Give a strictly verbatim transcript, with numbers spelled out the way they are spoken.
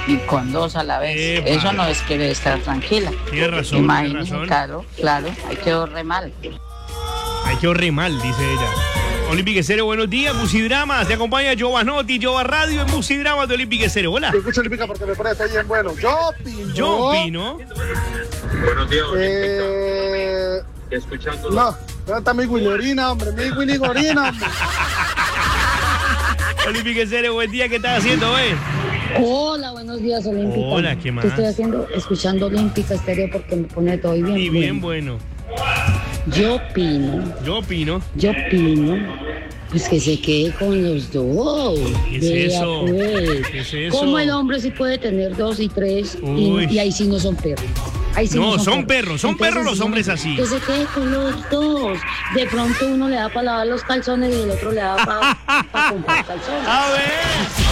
y con dos a la vez. Epa. Eso no es querer estar tranquila. Tiene razón, Imagínese, tiene razón. claro, claro, ahí quedó re mal. Ahí quedó re mal, dice ella. Olympic Estéreo, buenos días, Musidramas. Te acompaña Giovanotti, Jova Radio en Musidramas de Olympic Estéreo. Hola. Yo escucho Olímpica porque me parece bien bueno. Yo opino. Yo opino. Buenos días, Eh, escuchando. no, no está mi Willerina, hombre, mi Willy Gorina, hombre. Olympic Estéreo, buen día, ¿qué estás haciendo, eh? Hola, buenos días, Olímpica. Hola, ¿qué más? ¿Qué estoy haciendo? Escuchando Olímpica Estéreo porque me pone todo bien. Y bien bueno. Yo opino, Yo opino. yo opino, pues que se quede con los dos. ¿Qué es Vea, eso? pues. ¿Qué es eso? Como el hombre sí puede tener dos y tres Uy. y, y ahí sí no son perros. Ahí sí No, son perros, son perros los sí, hombres así. Que se quede con los dos. De pronto uno le da para lavar los calzones y el otro le da para comprar calzones. A ver.